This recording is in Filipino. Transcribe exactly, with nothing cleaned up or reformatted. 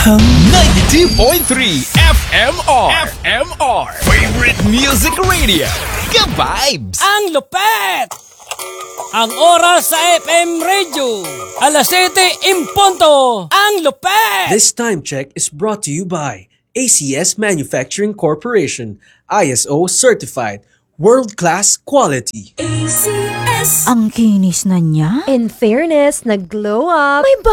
ninety-two point three F M R. F M R. Favorite Music Radio. Ka-vibes! Ang lupet! Ang oras sa F M Radio. Alas siyete in punto. Ang lupet! This time check is brought to you by A C S Manufacturing Corporation, I S O certified, world-class quality. A C S. Ang kinis na niya. In fairness, nag-glow up. May